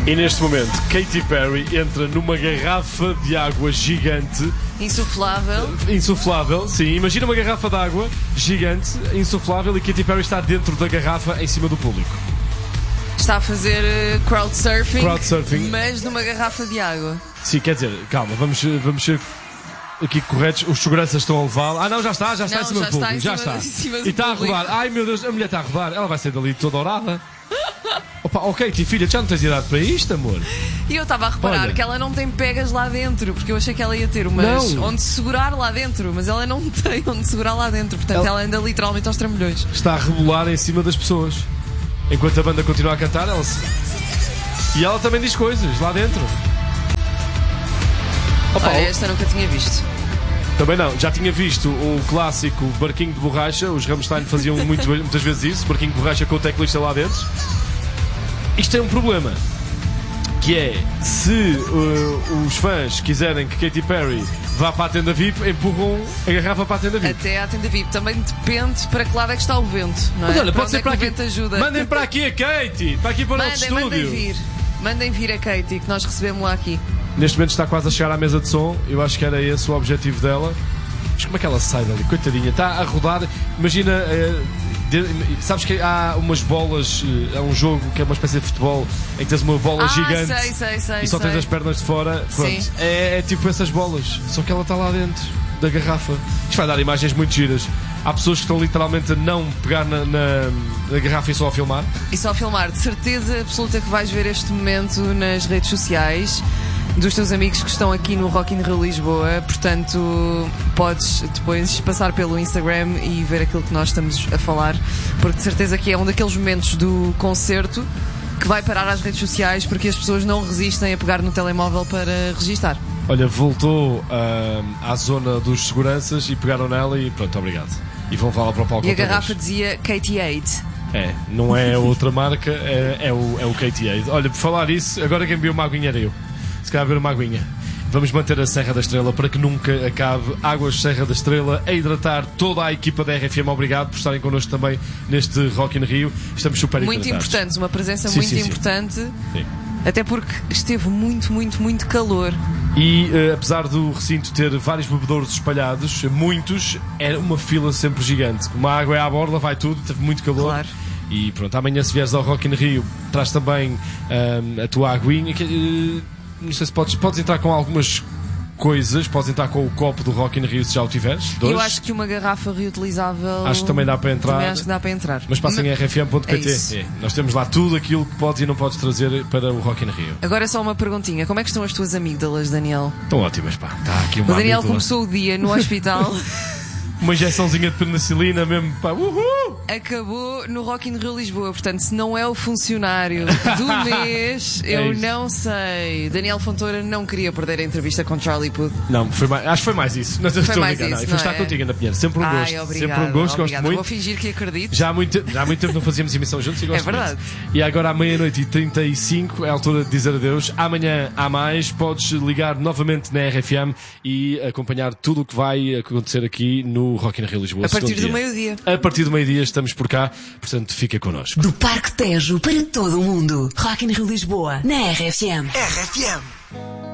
E neste momento, Katy Perry entra numa garrafa de água gigante. Insuflável, sim. Imagina uma garrafa de água gigante, insuflável, e Katy Perry está dentro da garrafa, em cima do público. Está a fazer crowdsurfing, mas numa garrafa de água. Sim, quer dizer, calma, vamos ser aqui corretos. Os seguranças estão a levá-lo. Ah, não, já está em cima do público. Já está. E está a rodar. Ai meu Deus, a mulher está a rodar. Ela vai sair dali toda orada. Opa, Katy, filha, já não tens idade para isto, amor? E eu estava a reparar que ela não tem pegas lá dentro, porque eu achei que ela ia ter umas onde segurar lá dentro, mas ela não tem onde segurar lá dentro, portanto ela anda literalmente aos trambolhões. Está a rebolar em cima das pessoas. Enquanto a banda continua a cantar, e ela também diz coisas lá dentro. Opa, olha, esta nunca tinha visto. Também não, já tinha visto o clássico barquinho de borracha. Os Rammstein faziam muitas vezes isso, barquinho de borracha com o teclista lá dentro. Isto tem um problema, que é, se os fãs quiserem que Katy Perry vá para a tenda VIP, empurram a garrafa para a tenda VIP. Até à tenda VIP, também depende para que lado é que está o vento, não é? Mas olha, para pode ser para aqui. Ajuda. Mandem para aqui a Katy, para aqui para o nosso estúdio. Mandem vir a Katy, que nós recebemos lá aqui. Neste momento está quase a chegar à mesa de som. Eu acho que era esse o objetivo dela. Mas como é que ela sai dali? Coitadinha, está a rodar. Imagina, sabes que há umas bolas, há um jogo que é uma espécie de futebol em que tens uma bola gigante sei, e só tens as pernas de fora. Pronto, é tipo essas bolas, só que ela está lá dentro da garrafa. Isto vai dar imagens muito giras. Há pessoas que estão literalmente a não pegar na garrafa e só a filmar. E só a filmar. De certeza absoluta que vais ver este momento nas redes sociais dos teus amigos que estão aqui no Rock in Rio Lisboa. Portanto, podes depois passar pelo Instagram e ver aquilo que nós estamos a falar, porque de certeza que é um daqueles momentos do concerto que vai parar às redes sociais, porque as pessoas não resistem a pegar no telemóvel para registar. Olha, voltou à zona dos seguranças e pegaram nela e pronto, obrigado. E vão falar para o palco. E a garrafa dizia KT8. É, não é outra marca, é o KT8. Olha, por falar isso, agora quem viu uma aguinha era eu. Se calhar ver uma aguinha. Vamos manter a Serra da Estrela para que nunca acabe. Águas Serra da Estrela a hidratar toda a equipa da RFM. Obrigado por estarem connosco também neste Rock in Rio. Estamos super muito hidratados. Importante, uma presença muito importante. Sim. Até porque esteve muito calor. E apesar do recinto ter vários bebedouros espalhados, muitos, era uma fila sempre gigante. Como a água é à borda, vai tudo, teve muito calor. Claro. E pronto, amanhã se vieres ao Rock in Rio, traz também a tua aguinha. Não sei se podes entrar com algumas coisas, podes entrar com o copo do Rock in Rio se já o tiveres. Eu acho que uma garrafa reutilizável. Acho que também dá para entrar. Também acho que dá para entrar. Mas passem em rfm.pt. Nós temos lá tudo aquilo que podes e não podes trazer para o Rock in Rio. Agora só uma perguntinha: como é que estão as tuas amígdalas, Daniel? Estão ótimas, pá. Está aqui uma o Daniel amígdala. Começou o dia no hospital. Uma injeçãozinha de penicilina mesmo, pá. Acabou no Rock in Rio Lisboa. Portanto, se não é o funcionário do mês, eu não sei. Daniel Fontoura não queria perder a entrevista com Charlie Puth. Não, acho que foi mais isso. Não estou a brincar. Foi estar contigo, Ana Pinheiro. Sempre um gosto. Obrigado, sempre um gosto, gosto muito. Vou fingir que acredito. Já há muito tempo não fazíamos emissão juntos e gosto muito. É verdade. E agora à 00:35 é a altura de dizer adeus. Amanhã há mais. Podes ligar novamente na RFM e acompanhar tudo o que vai acontecer aqui no Rock in Rio Lisboa. A partir do meio-dia. A partir do meio-dia estamos por cá. Portanto, fica connosco. Do Parque Tejo para todo o mundo. Rock in Rio Lisboa, na RFM. RFM.